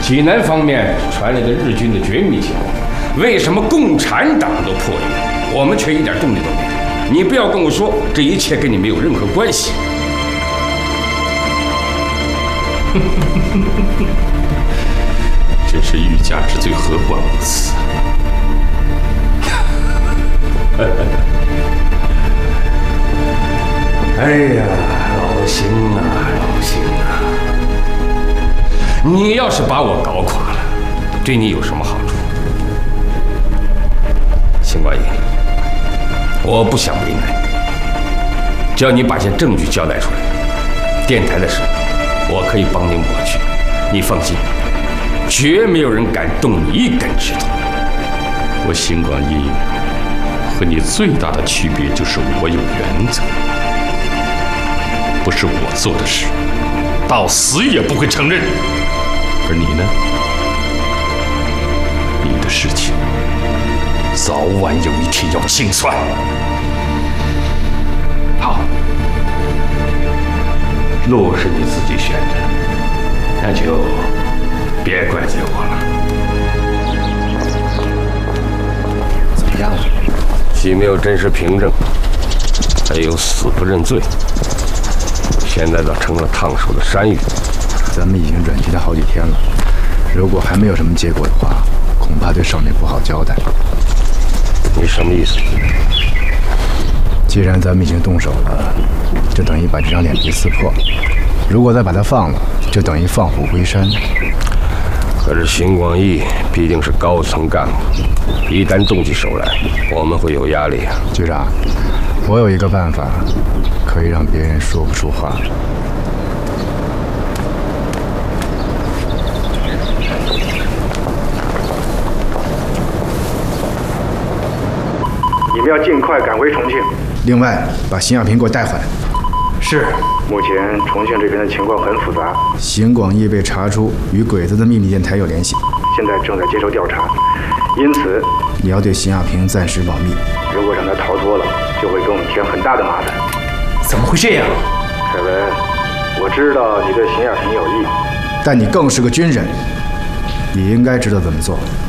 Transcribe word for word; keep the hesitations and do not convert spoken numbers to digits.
济南方面传来的日军的绝密情报，为什么共产党都破译，我们却一点动静都没有？你不要跟我说这一切跟你没有任何关系。 真是欲加之罪，何患无辞。 哎呀，老邢啊，老邢啊！你要是把我搞垮了，对你有什么好处？邢冠英，我不想为难你，只要你把些证据交代出来，电台的事我可以帮你抹去。你放心，绝没有人敢动你一根指头。 我邢冠英和你最大的区别就是我有原则，不是我做的事，到死也不会承认。而你呢？你的事情早晚有一天要清算。 好，路是你自己选的，那就别怪罪我了。 怎么样了？ 既没有真实凭证，还有死不认罪，现在倒成了烫手的山芋。 咱们已经软禁他好几天了，如果还没有什么结果的话，恐怕对少年不好交代。 你什么意思？ 既然咱们已经动手了，就等于把这张脸皮撕破。如果再把他放了，就等于放虎归山。 可是邢广义毕竟是高层干部，一旦动起手来，我们会有压力啊。 局长，我有一个办法，可以让别人说不出话。 你们要尽快赶回重庆。 另外，把邢亚平给我带回来。 是。目前重庆这边的情况很复杂， 邢广义被查出与鬼子的秘密电台有联系， 现在正在接受调查，因此你要对邢亚平暂时保密。 如果让他逃脱了，就会给我们添很大的麻烦。 怎么会这样？ 凯文，我知道你对邢亚平有意， 但你更是个军人，你应该知道怎么做。